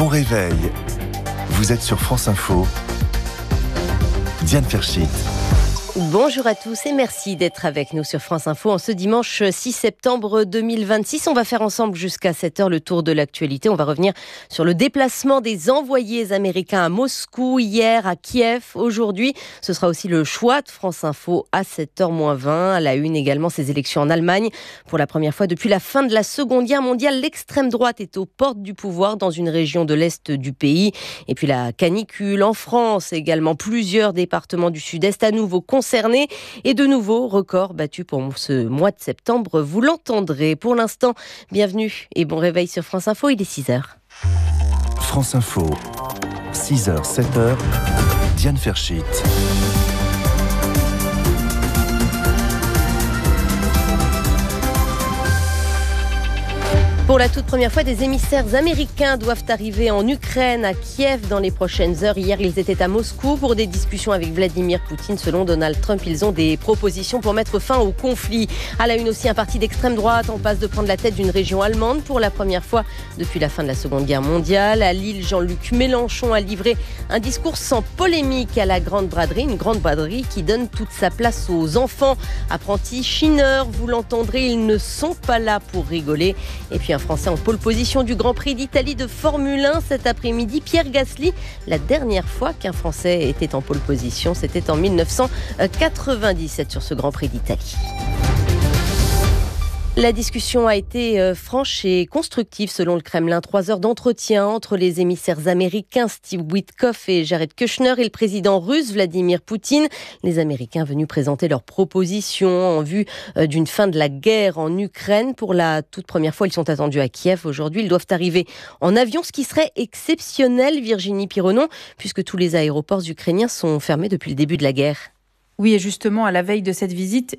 Bon réveil. Vous êtes sur France Info. Diane Ferchit. Bonjour à tous et merci d'être avec nous sur France Info en ce dimanche 6 septembre 2026. On va faire ensemble jusqu'à 7h le tour de l'actualité. On va revenir sur le déplacement des envoyés américains à Moscou hier, à Kiev aujourd'hui. Ce sera aussi le choix de France Info à 7h-20. À la une également, ces élections en Allemagne. Pour la première fois depuis la fin de la Seconde Guerre mondiale, l'extrême droite est aux portes du pouvoir dans une région de l'Est du pays. Et puis la canicule en France également. Plusieurs départements du Sud-Est à nouveau concernés et de nouveaux records battus pour ce mois de septembre. Vous l'entendrez. Pour l'instant, bienvenue et bon réveil sur France Info. Il est 6h. France Info, 6h, 7h, Diane Ferchit. Pour la toute première fois, des émissaires américains doivent arriver en Ukraine, à Kiev, dans les prochaines heures. Hier, ils étaient à Moscou pour des discussions avec Vladimir Poutine. Selon Donald Trump, ils ont des propositions pour mettre fin au conflit. À la une aussi, un parti d'extrême droite en passe de prendre la tête d'une région allemande pour la première fois depuis la fin de la Seconde Guerre mondiale. À Lille, Jean-Luc Mélenchon a livré un discours sans polémique à la Grande Braderie. Une grande braderie qui donne toute sa place aux enfants. Apprentis chineurs, vous l'entendrez, ils ne sont pas là pour rigoler. Et puis un Français en pole position du Grand Prix d'Italie de Formule 1 cet après-midi, Pierre Gasly. La dernière fois qu'un Français était en pole position, c'était en 1997 sur ce Grand Prix d'Italie. La discussion a été franche et constructive selon le Kremlin. 3 heures d'entretien entre les émissaires américains Steve Witkoff et Jared Kushner et le président russe Vladimir Poutine. Les Américains venus présenter leurs propositions en vue d'une fin de la guerre en Ukraine. Pour la toute première fois, ils sont attendus à Kiev aujourd'hui. Ils doivent arriver en avion, ce qui serait exceptionnel, Virginie Pironon, puisque tous les aéroports ukrainiens sont fermés depuis le début de la guerre. Oui, et justement, à la veille de cette visite,